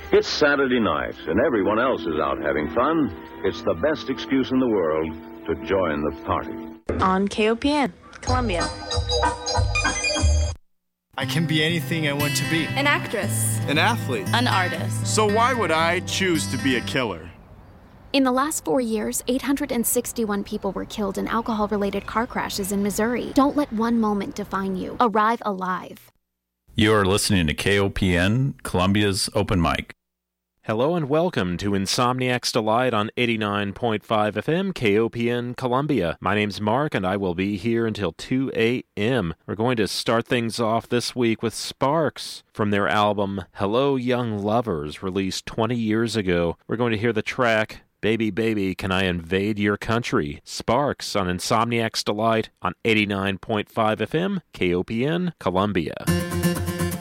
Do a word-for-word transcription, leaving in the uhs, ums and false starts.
It's Saturday night, and everyone else is out having fun. It's the best excuse in the world to join the party. On K O P N, Columbia. I can be anything I want to be. An actress. An athlete. An artist. So why would I choose to be a killer? In the last four years, eight hundred sixty-one people were killed in alcohol-related car crashes in Missouri. Don't let one moment define you. Arrive alive. You're listening to K O P N, Columbia's Open Mic. Hello and welcome to Insomniac's Delight on eighty-nine point five F M, K O P N, Columbia. My name's Mark, and I will be here until two a.m. We're going to start things off this week with Sparks. From their album Hello Young Lovers, released twenty years ago, we're going to hear the track Baby, Baby, Can I Invade Your Country? Sparks on Insomniac's Delight on eighty-nine point five F M, K O P N, Columbia.